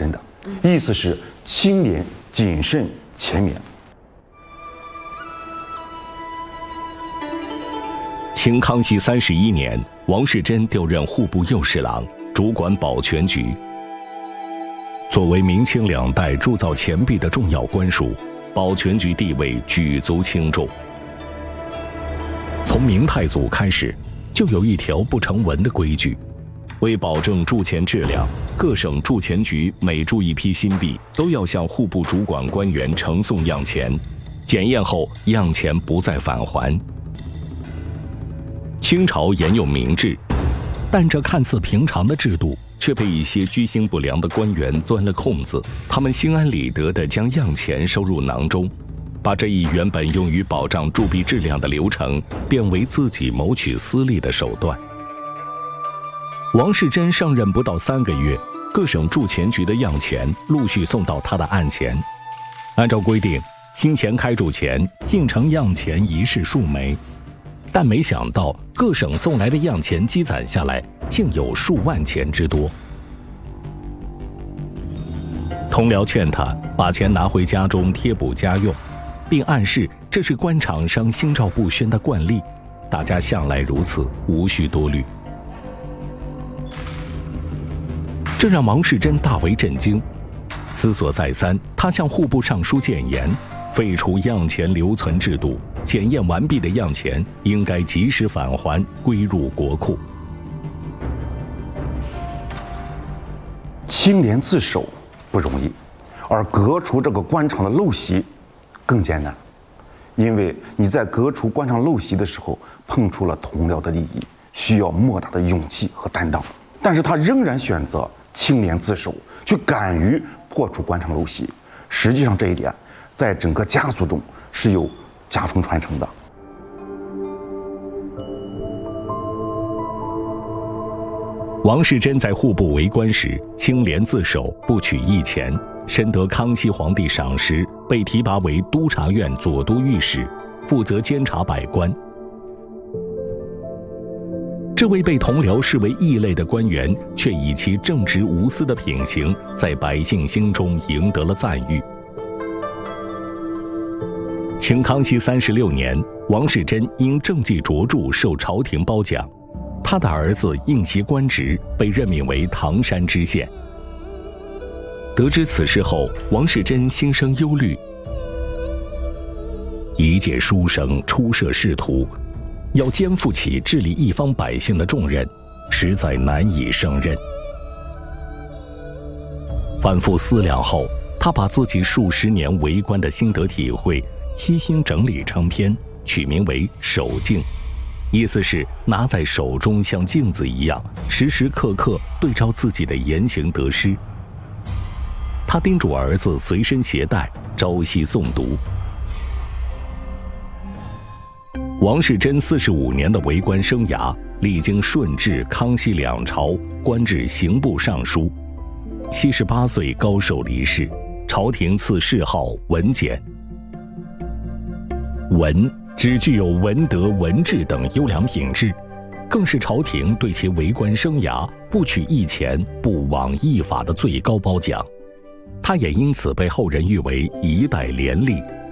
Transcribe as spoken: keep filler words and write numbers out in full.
真的，意思是清廉、谨慎、勤勉。 清康熙三十一年，王士祯调任户部右侍郎，主管保全局。作为明清两代铸造钱币的重要官署，保全局地位举足轻重。从明太祖开始，就有一条不成文的规矩：为保证铸钱质量，各省铸钱局每铸一批新币，都要向户部主管官员呈送样钱，检验后样钱不再返还。清朝沿用明制，但这看似平常的制度却被一些居心不良的官员钻了空子。他们心安理得地将样钱收入囊中，把这一原本用于保障铸币质量的流程变为自己谋取私利的手段。王士祯上任不到三个月，各省铸钱局的样钱陆续送到他的案前。按照规定，新钱开铸前进呈样钱一式数枚，但没想到各省送来的样钱积攒下来，竟有数万钱之多。同僚劝他把钱拿回家中贴补家用，并暗示这是官场上心照不宣的惯例，大家向来如此，无需多虑。这让王士祯大为震惊，思索再三，他向户部尚书谏言，废除样钱留存制度，检验完毕的样钱应该及时返还，归入国库。 清廉自守不容易，而革除这个官场的陋习更艰难，因为你在革除官场陋习的时候碰触了同僚的利益，需要莫大的勇气和担当。但是他仍然选择清廉自守，去敢于破除官场陋习。实际上这一点在整个家族中是有家风传承的。 王士祯在户部为官时清廉自守，不取一钱，深得康熙皇帝赏识，被提拔为督察院左都御史，负责监察百官。这位被同僚视为异类的官员，却以其正直无私的品行，在百姓心中赢得了赞誉。清康熙三十六年，王士祯因政绩卓著受朝廷褒奖，他的儿子应袭官职，被任命为唐山知县。得知此事后，王士祯心生忧虑。一介书生初涉仕途，要肩负起治理一方百姓的重任，实在难以胜任。反复思量后，他把自己数十年为官的心得体会悉心整理成篇，取名为《手镜》，意思是拿在手中像镜子一样，时时刻刻对照自己的言行得失。他叮嘱儿子随身携带，朝夕诵读。王士祯四十五年的为官生涯，历经顺治、康熙两朝，官至刑部尚书。七十八岁高寿离世，朝廷赐谥号文简。文只具有文德、文治等优良品质，更是朝廷对其为官生涯不取一钱、不枉一法的最高褒奖。他也因此被后人誉为一代廉吏，